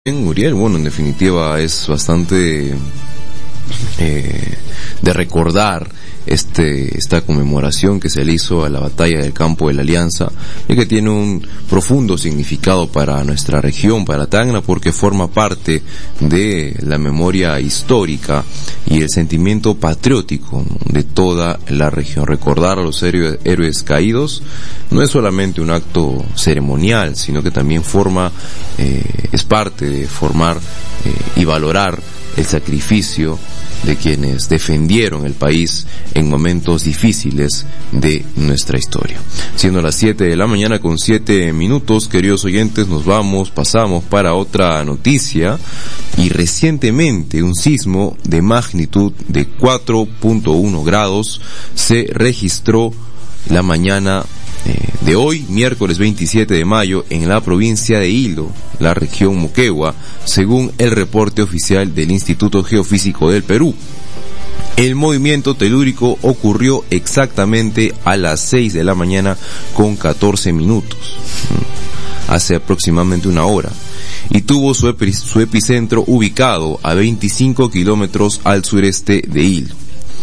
Bien, Uriel, bueno, en definitiva es bastante de recordar esta conmemoración que se le hizo a la batalla del campo de la Alianza, y que tiene un profundo significado para nuestra región, para Tacna, porque forma parte de la memoria histórica y el sentimiento patriótico de toda la región. Recordar a los héroes caídos no es solamente un acto ceremonial, sino que también es parte de formar y valorar el sacrificio de quienes defendieron el país en momentos difíciles de nuestra historia. Siendo las 7 de la mañana con 7 minutos, queridos oyentes, pasamos para otra noticia, y recientemente un sismo de magnitud de 4.1 grados se registró la mañana de hoy, miércoles 27 de mayo, en la provincia de Hilo, la región Moquegua, según el reporte oficial del Instituto Geofísico del Perú. El movimiento telúrico ocurrió exactamente a las 6 de la mañana con 14 minutos, hace aproximadamente una hora, y tuvo su epicentro ubicado a 25 kilómetros al sureste de Hilo.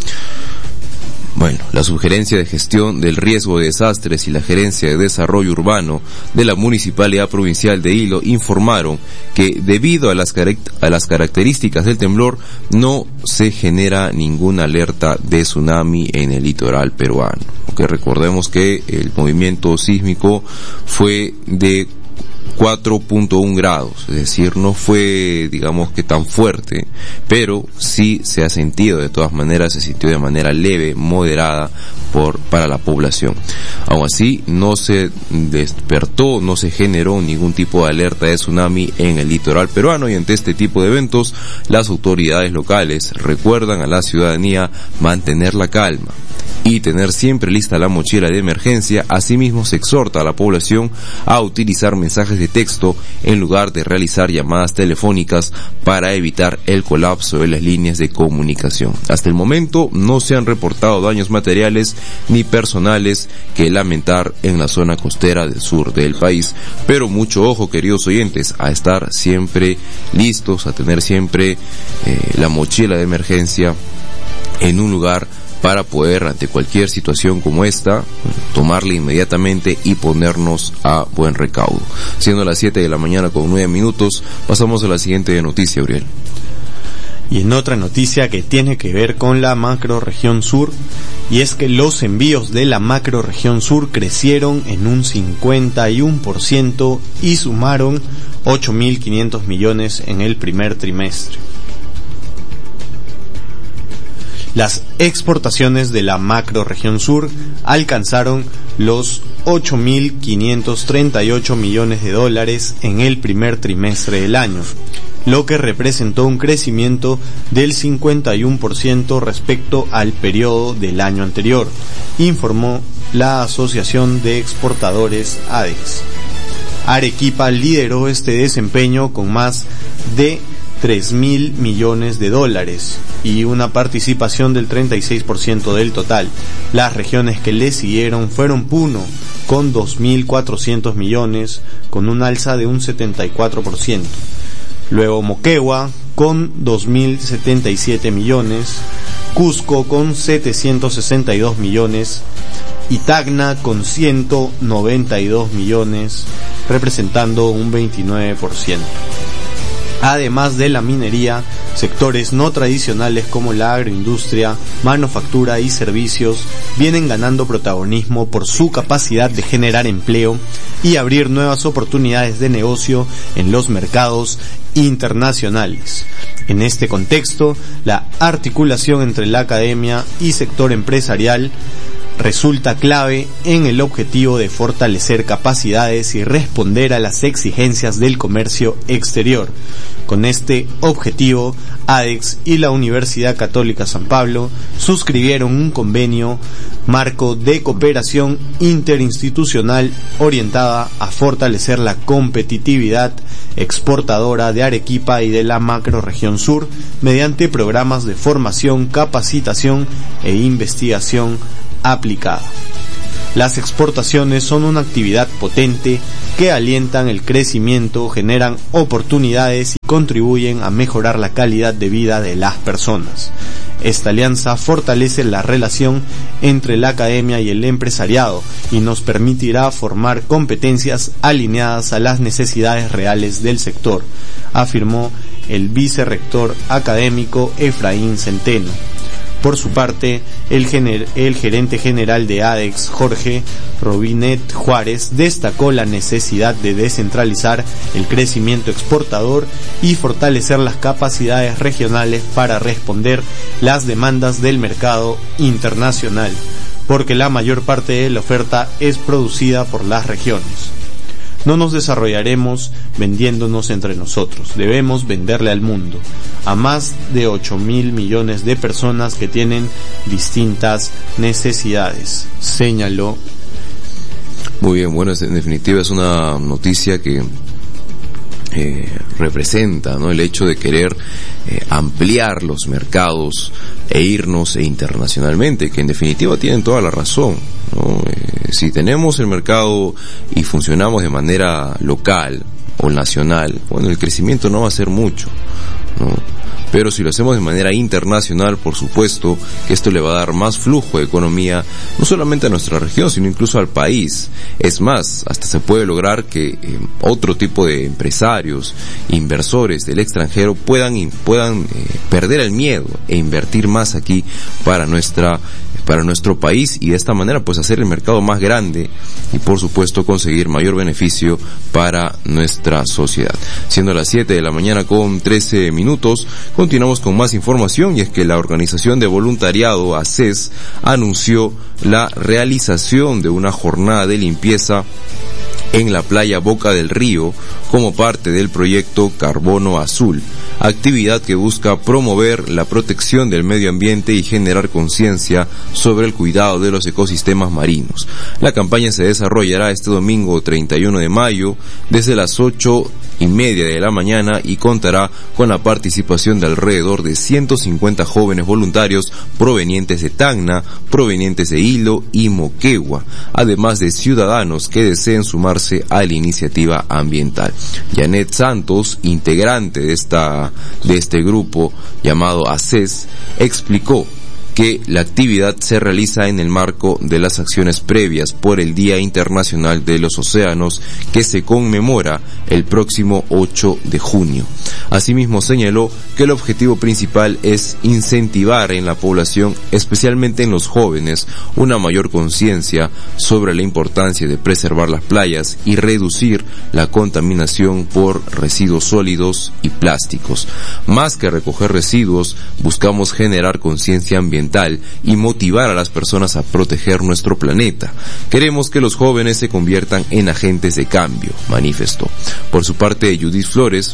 Bueno, la Subgerencia de Gestión del Riesgo de Desastres y la Gerencia de Desarrollo Urbano de la Municipalidad Provincial de Hilo informaron que, debido a las características del temblor, no se genera ninguna alerta de tsunami en el litoral peruano. Aunque recordemos que el movimiento sísmico fue de 4.1 grados, es decir, no fue, digamos, que tan fuerte, pero sí se ha sentido, de todas maneras, se sintió de manera leve, moderada para la población. Aún así, no se despertó, no se generó ningún tipo de alerta de tsunami en el litoral peruano, y ante este tipo de eventos, las autoridades locales recuerdan a la ciudadanía mantener la calma y tener siempre lista la mochila de emergencia. Asimismo, se exhorta a la población a utilizar mensajes de texto en lugar de realizar llamadas telefónicas para evitar el colapso de las líneas de comunicación. Hasta el momento no se han reportado daños materiales ni personales que lamentar en la zona costera del sur del país, pero mucho ojo, queridos oyentes, a estar siempre listos, a tener siempre la mochila de emergencia en un lugar para poder, ante cualquier situación como esta, tomarla inmediatamente y ponernos a buen recaudo. Siendo las 7 de la mañana con 9 minutos, pasamos a la siguiente noticia, Uriel. Y en otra noticia que tiene que ver con la macrorregión sur, y es que los envíos de la macrorregión sur crecieron en un 51% y sumaron 8.500 millones en el primer trimestre. Las exportaciones de la macrorregión sur alcanzaron los 8.538 millones de dólares en el primer trimestre del año, lo que representó un crecimiento del 51% respecto al periodo del año anterior, informó la Asociación de Exportadores ADEX. Arequipa lideró este desempeño con más de 3.000 millones de dólares y una participación del 36% del total. Las regiones que le siguieron fueron Puno, con 2.400 millones, con un alza de un 74%. Luego Moquegua, con 2.077 millones, Cusco, con 762 millones, y Tacna, con 192 millones, representando un 29%. Además de la minería, sectores no tradicionales como la agroindustria, manufactura y servicios vienen ganando protagonismo por su capacidad de generar empleo y abrir nuevas oportunidades de negocio en los mercados internacionales. En este contexto, la articulación entre la academia y sector empresarial resulta clave en el objetivo de fortalecer capacidades y responder a las exigencias del comercio exterior. Con este objetivo, ADEX y la Universidad Católica San Pablo suscribieron un convenio marco de cooperación interinstitucional orientada a fortalecer la competitividad exportadora de Arequipa y de la macrorregión sur mediante programas de formación, capacitación e investigación aplicada. Las exportaciones son una actividad potente que alientan el crecimiento, generan oportunidades y contribuyen a mejorar la calidad de vida de las personas. Esta alianza fortalece la relación entre la academia y el empresariado y nos permitirá formar competencias alineadas a las necesidades reales del sector, afirmó el vicerrector académico Efraín Centeno. Por su parte, el gerente general de ADEX, Jorge Robinet Juárez, destacó la necesidad de descentralizar el crecimiento exportador y fortalecer las capacidades regionales para responder las demandas del mercado internacional, porque la mayor parte de la oferta es producida por las regiones. No nos desarrollaremos vendiéndonos entre nosotros, debemos venderle al mundo, a más de 8.000 millones de personas que tienen distintas necesidades, señaló. Muy bien, bueno, en definitiva es una noticia que representa, ¿no?, el hecho de querer ampliar los mercados e irnos internacionalmente, que en definitiva tienen toda la razón, ¿no? Si tenemos el mercado y funcionamos de manera local o nacional, bueno, el crecimiento no va a ser mucho, ¿no? Pero si lo hacemos de manera internacional, por supuesto que esto le va a dar más flujo de economía, no solamente a nuestra región, sino incluso al país. Es más, hasta se puede lograr que otro tipo de empresarios, inversores del extranjero puedan perder el miedo e invertir más aquí para nuestro país, y de esta manera pues hacer el mercado más grande y por supuesto conseguir mayor beneficio para nuestra sociedad. Siendo las 7 de la mañana con 13 minutos, continuamos con más información, y es que la organización de voluntariado ACES anunció la realización de una jornada de limpieza en la playa Boca del Río como parte del proyecto Carbono Azul, actividad que busca promover la protección del medio ambiente y generar conciencia sobre el cuidado de los ecosistemas marinos. La campaña se desarrollará este domingo 31 de mayo desde las 8:30 de la mañana y contará con la participación de alrededor de 150 jóvenes voluntarios provenientes de Tacna, provenientes de Hilo y Moquegua, además de ciudadanos que deseen sumarse a la iniciativa ambiental. Janet Santos, integrante de este grupo llamado ACES, explicó que la actividad se realiza en el marco de las acciones previas por el Día Internacional de los Océanos, que se conmemora el próximo 8 de junio. Asimismo señaló que el objetivo principal es incentivar en la población, especialmente en los jóvenes, una mayor conciencia sobre la importancia de preservar las playas y reducir la contaminación por residuos sólidos y plásticos. Más que recoger residuos, buscamos generar conciencia ambiental y motivar a las personas a proteger nuestro planeta. Queremos que los jóvenes se conviertan en agentes de cambio, manifestó. Por su parte, Judith Flores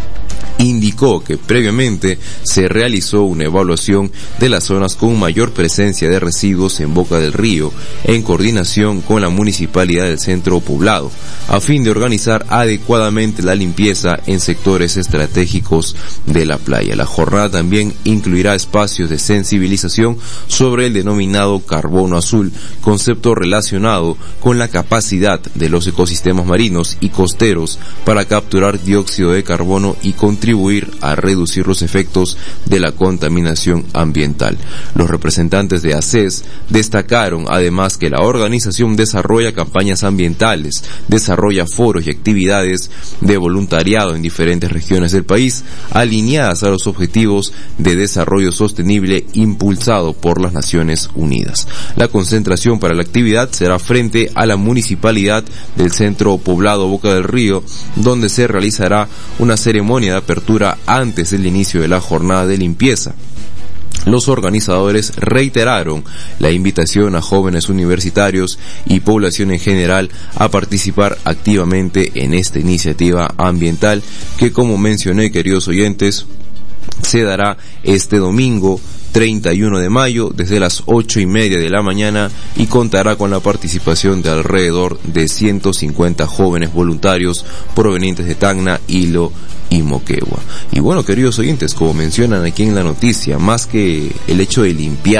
indicó que previamente se realizó una evaluación de las zonas con mayor presencia de residuos en Boca del Río en coordinación con la Municipalidad del Centro Poblado, a fin de organizar adecuadamente la limpieza en sectores estratégicos de la playa. La jornada también incluirá espacios de sensibilización sobre el denominado carbono azul, concepto relacionado con la capacidad de los ecosistemas marinos y costeros para capturar dióxido de carbono y contribuir a reducir los efectos de la contaminación ambiental. Los representantes de ACES destacaron además que la organización desarrolla campañas ambientales, desarrolla foros y actividades de voluntariado en diferentes regiones del país, alineadas a los objetivos de desarrollo sostenible impulsado por las Naciones Unidas. La concentración para la actividad será frente a la Municipalidad del Centro Poblado Boca del Río, donde se realizará una ceremonia de apertura antes del inicio de la jornada de limpieza. Los organizadores reiteraron la invitación a jóvenes universitarios y población en general a participar activamente en esta iniciativa ambiental que, como mencioné, queridos oyentes, se dará este domingo 31 de mayo desde las 8:30 de la mañana y contará con la participación de alrededor de 150 jóvenes voluntarios provenientes de Tacna, Hilo y Moquegua. Y bueno, queridos oyentes, como mencionan aquí en la noticia, más que el hecho de limpiar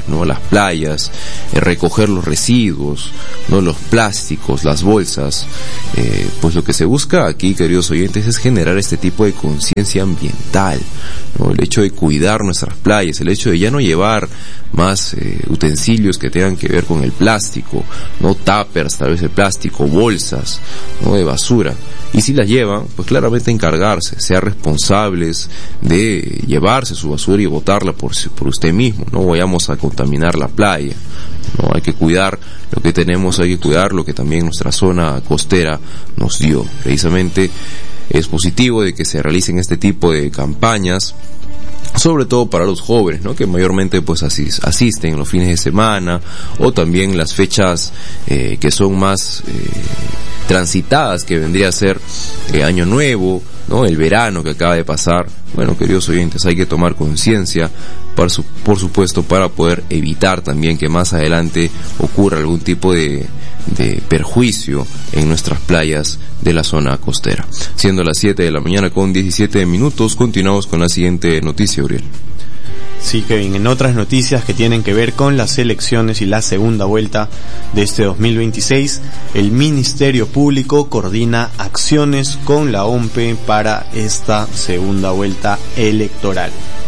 ¿no?, las playas, recoger los residuos, ¿no?, los plásticos, las bolsas. Pues lo que se busca aquí, queridos oyentes, es generar este tipo de conciencia ambiental, ¿no? El hecho de cuidar nuestras playas, el hecho de ya no llevar más utensilios que tengan que ver con el plástico, no tuppers, tal vez el plástico, bolsas, ¿no?, de basura. Y si las llevan, pues claramente encargarse, sean responsables de llevarse su basura y botarla por usted mismo. No vayamos a contaminar la playa, ¿no? Hay que cuidar lo que tenemos, hay que cuidar lo que también nuestra zona costera nos dio. Precisamente es positivo de que se realicen este tipo de campañas, sobre todo para los jóvenes, ¿no?, que mayormente pues asisten los fines de semana o también las fechas que son más transitadas, que vendría a ser Año Nuevo, ¿no?, el verano que acaba de pasar. Bueno, queridos oyentes, hay que tomar conciencia, por supuesto, para poder evitar también que más adelante ocurra algún tipo de perjuicio en nuestras playas de la zona costera. Siendo las 7 de la mañana con 17 minutos, continuamos con la siguiente noticia, Uriel. Sí, Kevin, en otras noticias que tienen que ver con las elecciones y la segunda vuelta de este 2026, el Ministerio Público coordina acciones con la OMPE para esta segunda vuelta electoral.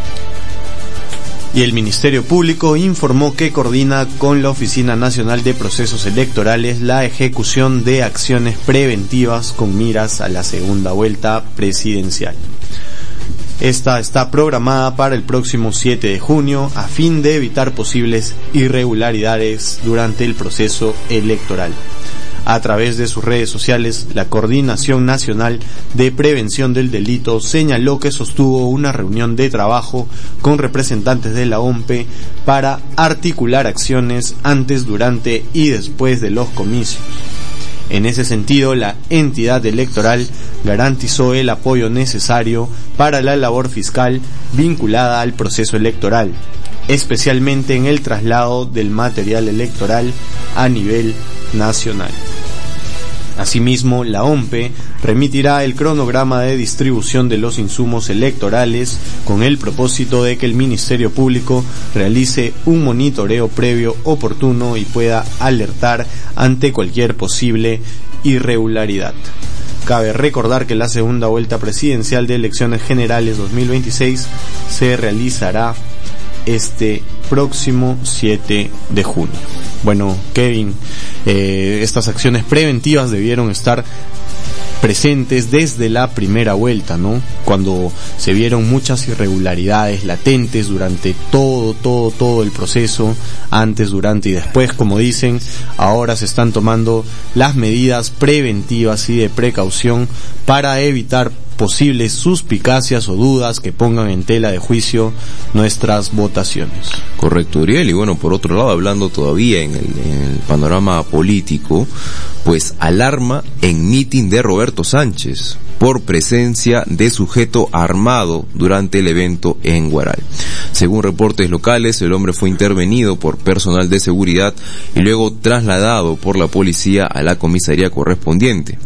Y el Ministerio Público informó que coordina con la Oficina Nacional de Procesos Electorales la ejecución de acciones preventivas con miras a la segunda vuelta presidencial. Esta está programada para el próximo 7 de junio a fin de evitar posibles irregularidades durante el proceso electoral. A través de sus redes sociales, la Coordinación Nacional de Prevención del Delito señaló que sostuvo una reunión de trabajo con representantes de la OMPE para articular acciones antes, durante y después de los comicios. En ese sentido, la entidad electoral garantizó el apoyo necesario para la labor fiscal vinculada al proceso electoral, especialmente en el traslado del material electoral a nivel nacional. Asimismo, la OMPE remitirá el cronograma de distribución de los insumos electorales con el propósito de que el Ministerio Público realice un monitoreo previo oportuno y pueda alertar ante cualquier posible irregularidad. Cabe recordar que la segunda vuelta presidencial de elecciones generales 2026 se realizará este próximo 7 de junio. Bueno, Kevin, estas acciones preventivas debieron estar presentes desde la primera vuelta, ¿no? Cuando se vieron muchas irregularidades latentes durante todo el proceso, antes, durante y después, como dicen. Ahora se están tomando las medidas preventivas y de precaución para evitar posibles suspicacias o dudas que pongan en tela de juicio nuestras votaciones. Correcto, Uriel. Y bueno, por otro lado, hablando todavía en el panorama político, pues alarma en mitin de Roberto Sánchez por presencia de sujeto armado durante el evento en Huaral. Según reportes locales, el hombre fue intervenido por personal de seguridad y luego trasladado por la policía a la comisaría correspondiente.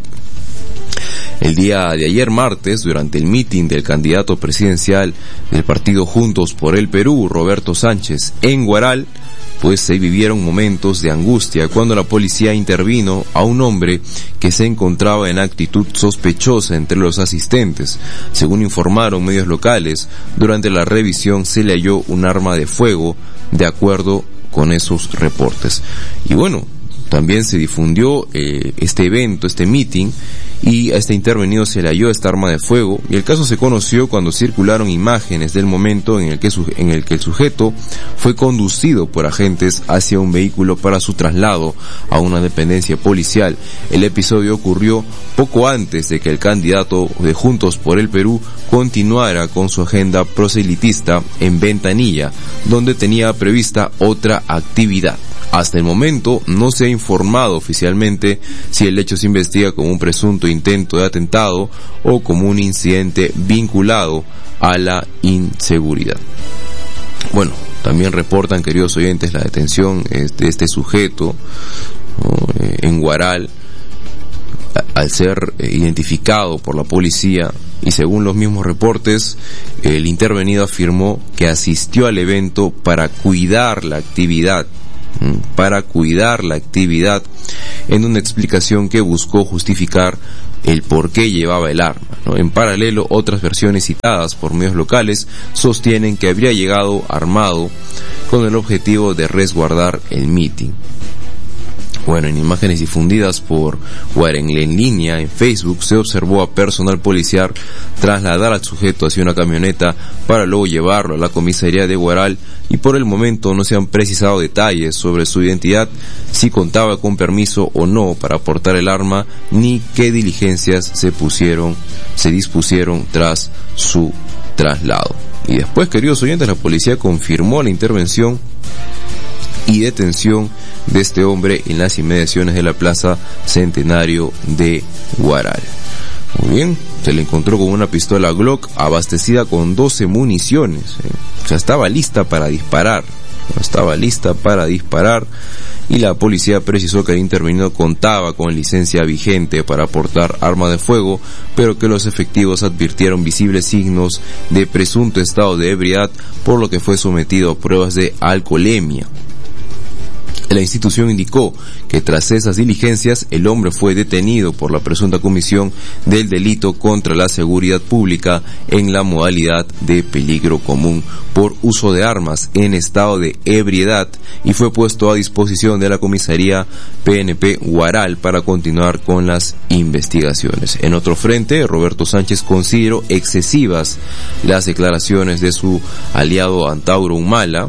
El día de ayer martes, durante el mitin del candidato presidencial del partido Juntos por el Perú, Roberto Sánchez, en Huaral, pues se vivieron momentos de angustia cuando la policía intervino a un hombre que se encontraba en actitud sospechosa entre los asistentes. Según informaron medios locales, durante la revisión se le halló un arma de fuego, de acuerdo con esos reportes. Y bueno, también se difundió este evento, este meeting, y a este intervenido se le halló esta arma de fuego, y el caso se conoció cuando circularon imágenes del momento en el que el sujeto fue conducido por agentes hacia un vehículo para su traslado a una dependencia policial. El episodio ocurrió poco antes de que el candidato de Juntos por el Perú continuara con su agenda proselitista en Ventanilla, donde tenía prevista otra actividad. Hasta el momento no se ha informado oficialmente si el hecho se investiga como un presunto intento de atentado o como un incidente vinculado a la inseguridad. Bueno, también reportan, queridos oyentes, la detención de este sujeto, ¿no?, en Huaral, al ser identificado por la policía, y según los mismos reportes, el intervenido afirmó que asistió al evento para cuidar la actividad, en una explicación que buscó justificar el por qué llevaba el arma, ¿no? En paralelo, otras versiones citadas por medios locales sostienen que habría llegado armado con el objetivo de resguardar el mitin. Bueno, en imágenes difundidas por Guarenle en línea en Facebook se observó a personal policial trasladar al sujeto hacia una camioneta para luego llevarlo a la comisaría de Huaral, y por el momento no se han precisado detalles sobre su identidad, si contaba con permiso o no para portar el arma, ni qué diligencias se dispusieron tras su traslado. Y después, queridos oyentes, la policía confirmó la intervención y detención de este hombre en las inmediaciones de la Plaza Centenario de Huaral. Muy bien, se le encontró con una pistola Glock abastecida con 12 municiones, o sea, estaba lista para disparar, y la policía precisó que el intervenido contaba con licencia vigente para portar arma de fuego, pero que los efectivos advirtieron visibles signos de presunto estado de ebriedad, por lo que fue sometido a pruebas de alcoholemia. La institución indicó que tras esas diligencias el hombre fue detenido por la presunta comisión del delito contra la seguridad pública en la modalidad de peligro común por uso de armas en estado de ebriedad y fue puesto a disposición de la comisaría PNP Huaral para continuar con las investigaciones. En otro frente, Roberto Sánchez consideró excesivas las declaraciones de su aliado Antauro Humala,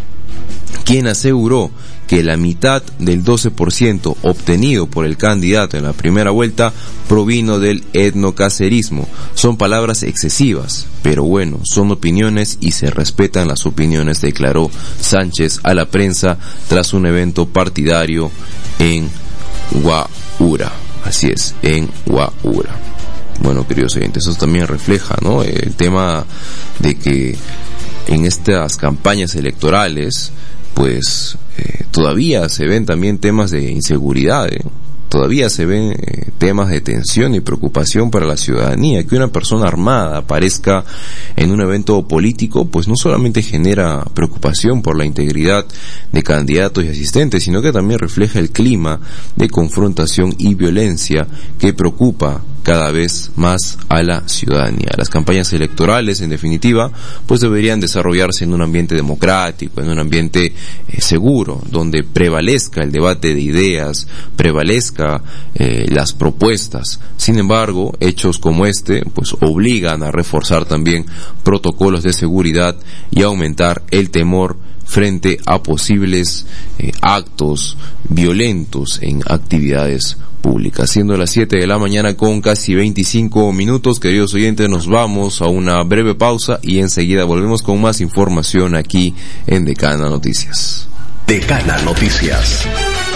quien aseguró que la mitad del 12% obtenido por el candidato en la primera vuelta provino del etnocacerismo. Son palabras excesivas, pero bueno, son opiniones y se respetan las opiniones, declaró Sánchez a la prensa tras un evento partidario en Huaura. Así es, en Huaura. Bueno, queridos oyentes, eso también refleja, ¿no?, el tema de que en estas campañas electorales pues todavía se ven también temas de inseguridad, todavía se ven temas de tensión y preocupación para la ciudadanía. Que una persona armada aparezca en un evento político, pues no solamente genera preocupación por la integridad de candidatos y asistentes, sino que también refleja el clima de confrontación y violencia que preocupa cada vez más a la ciudadanía. Las campañas electorales, en definitiva, pues deberían desarrollarse en un ambiente democrático, en un ambiente seguro, donde prevalezca el debate de ideas, prevalezca las propuestas. Sin embargo, hechos como este, pues obligan a reforzar también protocolos de seguridad y aumentar el temor frente a posibles actos violentos en actividades públicas. Siendo las 7 de la mañana con casi 25 minutos, queridos oyentes, nos vamos a una breve pausa y enseguida volvemos con más información aquí en Decana Noticias. Decana Noticias.